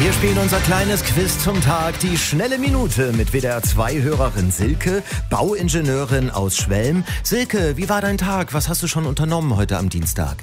Wir spielen unser kleines Quiz zum Tag, die schnelle Minute mit WDR 2-Hörerin Silke, Bauingenieurin aus Schwelm. Silke, wie war dein Tag? Was hast du schon unternommen heute am Dienstag?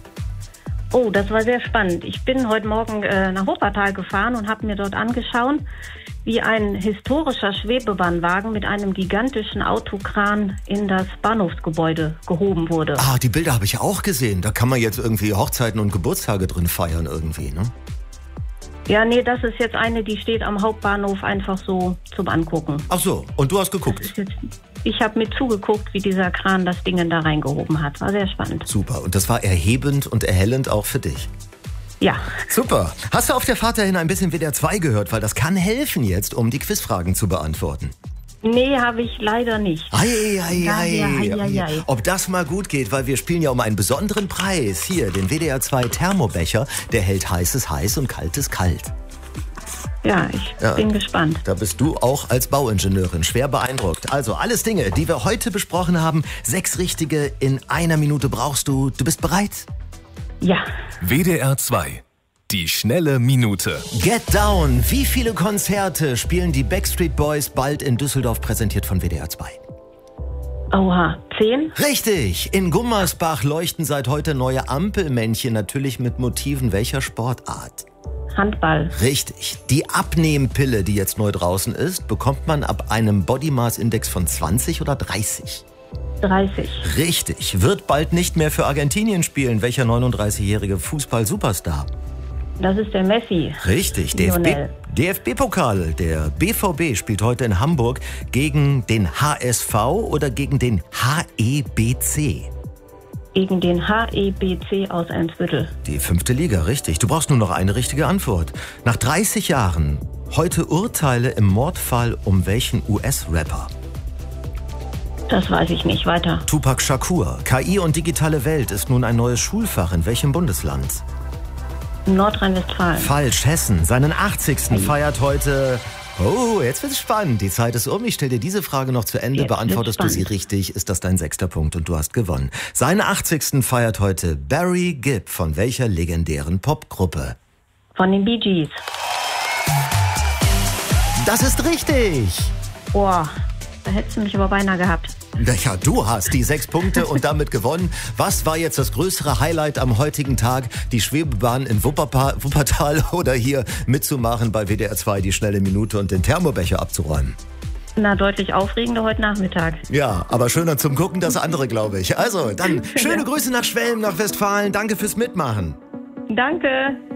Oh, das war sehr spannend. Ich bin heute Morgen nach Wuppertal gefahren und habe mir dort angeschaut, wie ein historischer Schwebebahnwagen mit einem gigantischen Autokran in das Bahnhofsgebäude gehoben wurde. Ah, die Bilder habe ich auch gesehen. Da kann man jetzt irgendwie Hochzeiten und Geburtstage drin feiern irgendwie, ne? Ja, nee, das ist jetzt eine, die steht am Hauptbahnhof einfach so zum Angucken. Ach so, und du hast geguckt? Ich habe mit zugeguckt, wie dieser Kran das Ding da reingehoben hat. War sehr spannend. Super, und das war erhebend und erhellend auch für dich. Ja. Super. Hast du auf der Fahrt dahin ein bisschen WDR 2 gehört? Weil das kann helfen jetzt, um die Quizfragen zu beantworten. Nee, habe ich leider nicht. Ei. Ob das mal gut geht, weil wir spielen ja um einen besonderen Preis. Hier, den WDR 2 Thermobecher, der hält Heißes heiß und Kaltes kalt. Ja, ich bin gespannt. Da bist du auch als Bauingenieurin schwer beeindruckt. Also alles Dinge, die wir heute besprochen haben. 6 richtige in einer Minute brauchst du. Du bist bereit? Ja. WDR 2. Die schnelle Minute. Get Down. Wie viele Konzerte spielen die Backstreet Boys bald in Düsseldorf, präsentiert von WDR 2? Oha, 10? Richtig. In Gummersbach leuchten seit heute neue Ampelmännchen, natürlich mit Motiven welcher Sportart? Handball. Richtig. Die Abnehmpille, die jetzt neu draußen ist, bekommt man ab einem Body Mass Index von 20 oder 30? 30. Richtig. Wird bald nicht mehr für Argentinien spielen. Welcher 39-jährige Fußball-Superstar? Das ist der Messi. Richtig. DFB-Pokal. Der BVB spielt heute in Hamburg gegen den HSV oder gegen den HEBC? Gegen den HEBC aus Eimsbüttel. Die 5. Liga, richtig. Du brauchst nur noch eine richtige Antwort. Nach 30 Jahren, heute Urteile im Mordfall um welchen US-Rapper? Das weiß ich nicht. Weiter. Tupac Shakur. KI und digitale Welt ist nun ein neues Schulfach. In welchem Bundesland? Nordrhein-Westfalen. Falsch, Hessen. Seinen 80. feiert heute... Oh, jetzt wird's spannend. Die Zeit ist um. Ich stelle dir diese Frage noch zu Ende. Beantwortest du sie richtig, ist das dein 6. Punkt und du hast gewonnen. Seinen 80. feiert heute Barry Gibb. Von welcher legendären Popgruppe? Von den Bee Gees. Das ist richtig. Boah, da hättest du mich aber beinahe gehabt. Ja, du hast die 6 Punkte und damit gewonnen. Was war jetzt das größere Highlight am heutigen Tag? Die Schwebebahn in Wuppertal oder hier mitzumachen bei WDR 2 die schnelle Minute und den Thermobecher abzuräumen? Na, deutlich aufregender heute Nachmittag. Ja, aber schöner zum Gucken das andere, glaube ich. Also, dann schöne Grüße nach Schwelm, nach Westfalen. Danke fürs Mitmachen. Danke.